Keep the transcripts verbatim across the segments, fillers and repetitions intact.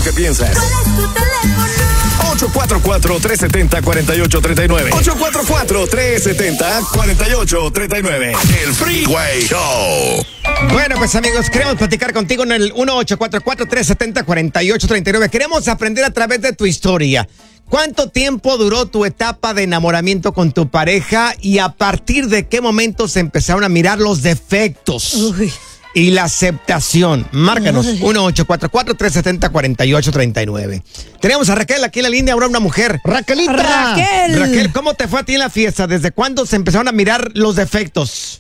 que piensas. ¿Cuál es tu teléfono? ocho cuatro cuatro, tres siete cero, cuatro ocho tres nueve. ocho cuatro cuatro, tres siete cero, cuatro ocho tres nueve. El Freeway Show. Bueno, pues amigos, queremos platicar contigo en el uno ocho cuatro cuatro, tres siete cero, cuatro ocho tres nueve. Queremos aprender a través de tu historia. ¿Cuánto tiempo duró tu etapa de enamoramiento con tu pareja y a partir de qué momento se empezaron a mirar los defectos? Uy. Y la aceptación? Márcanos, uno ocho cuatro cuatro, tres siete cero, cuatro ocho tres nueve. Tenemos a Raquel aquí en la línea, ahora una mujer. Raquelita. Raquel. Raquel, ¿cómo te fue a ti en la fiesta? ¿Desde cuándo se empezaron a mirar los defectos?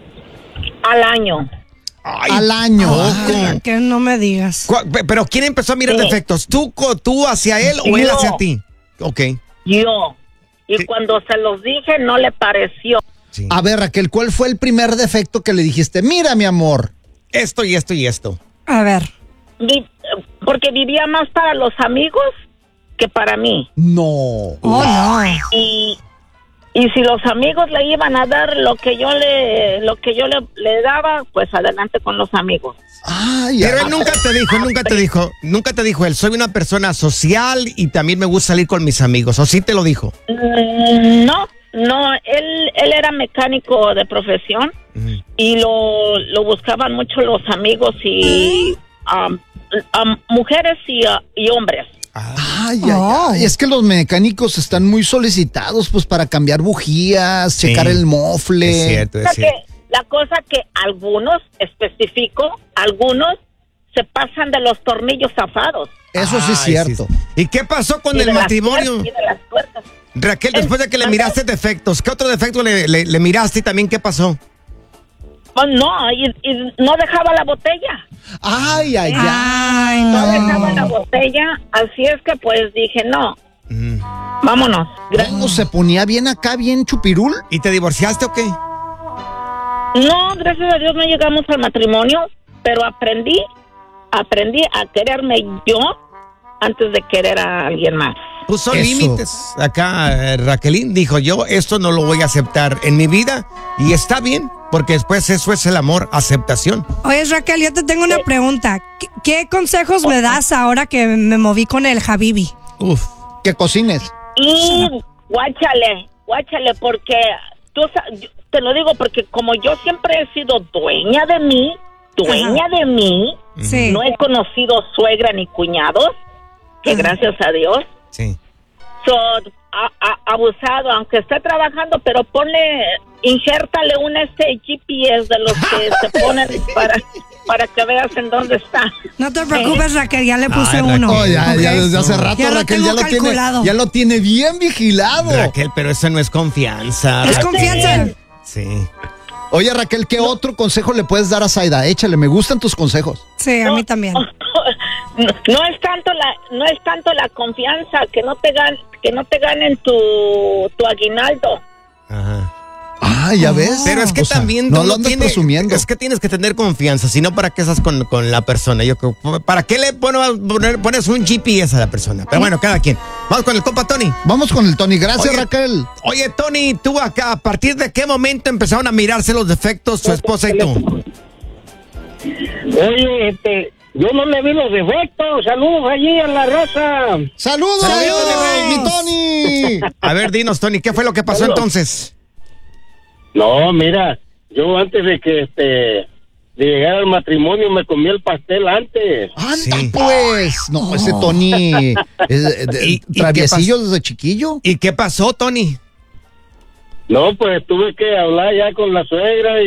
Al año. Ay, Al año. Ay, que no me digas. Pero ¿quién empezó a mirar Sí. defectos? ¿Tú, tú hacia él o él Yo. hacia ti? Ok. Yo. Y ¿Qué? cuando se los dije, no le pareció. Sí. A ver, Raquel, ¿cuál fue el primer defecto que le dijiste? Mira, mi amor. Esto y esto y esto. A ver. Vi- Porque vivía más para los amigos que para mí. No. Oh, no. Y, y si los amigos le iban a dar lo que yo le lo que yo le, le daba, pues adelante con los amigos. Ay, Pero ay. él nunca te dijo, nunca te dijo, nunca te dijo él, soy una persona social y también me gusta salir con mis amigos. ¿O sí te lo dijo? Mm, No, no, él, él era mecánico de profesión Mm. y lo, lo buscaban mucho los amigos y um, um, mujeres y, uh, y hombres. Ay, ay, Oh. ay. Es que los mecánicos están muy solicitados, pues, para cambiar bujías, Sí. checar el mofle. Es cierto, O es sea cierto. que la cosa que algunos, especifico, algunos se pasan de los tornillos zafados. Eso sí es Ay, cierto. sí. ¿Y qué pasó con y el de las matrimonio? tuercas, y de las tuercas. Raquel, después de que le El- miraste defectos, ¿qué otro defecto le, le- le miraste y también qué pasó? Oh, no, y, y no dejaba la botella. Ay, ay, ay. Ay, No dejaba la no. botella, así es que pues dije, no, Mm. vámonos. Gra- ¿Cómo se ponía bien acá, bien chupirul? ¿Y te divorciaste o qué? No, gracias a Dios no llegamos al matrimonio, pero aprendí, aprendí a quererme yo antes de querer a alguien más. Puso Eso. límites. Acá eh, Raquelín dijo, yo esto no lo voy a aceptar en mi vida y está bien, porque después eso es el amor, aceptación. Oye, Raquel, yo te tengo una pregunta. ¿Qué, qué consejos me das ahora que me moví con el Habibi? Uf. Que cocines. Y guáchale, guáchale, porque tú sa- yo te lo digo porque como yo siempre he sido dueña de mí, dueña de mí, Sí. no he conocido suegra ni cuñados, que Ajá. gracias a Dios, Sí. so, a- a- abusado, aunque esté trabajando, pero ponle, insértale un este G P S de los que se ponen para, para que veas en dónde está. No te preocupes, Raquel, ya le puse Ay, uno. Oh, ya, ¿ok? ya desde hace rato, Ya lo Raquel, tengo ya lo, tiene, calculado. ya lo tiene bien vigilado. Raquel, pero eso no es confianza. Es Raquel. confianza. Sí. Oye, Raquel, ¿qué otro consejo le puedes dar a Zaida? Échale, me gustan tus consejos. Sí, a mí también. No, no es tanto la no es tanto la confianza, que no te gan, que no te ganen tu tu aguinaldo. Ajá. Ah, ya ves. Pero es que O sea, también no tú lo andas tienes- presumiendo. Es que tienes que tener confianza, si no, ¿para qué estás con, con la persona? Yo creo, ¿para qué le pones, poner- pones un G P S a la persona? Pero bueno, cada quien. Vamos con el compa Tony. Vamos con el Tony. Gracias, Oye, Raquel. Oye, Tony, tú acá, ¿a partir de qué momento empezaron a mirarse los defectos su esposa y tú? Oye, este, yo no le vi los defectos. Saludos allí a la raza. ¡Saludos, ¡Saludos! mi Tony! A ver, dinos, Tony, ¿qué fue lo que pasó Saludos. entonces? No, mira, yo antes de que este de llegar al matrimonio me comí el pastel antes. Anda, Sí. pues. No, ese Tony es de- ¿Y- y traviesillo qué pas- desde chiquillo. ¿Y qué pasó, Tony? No, pues tuve que hablar ya con la suegra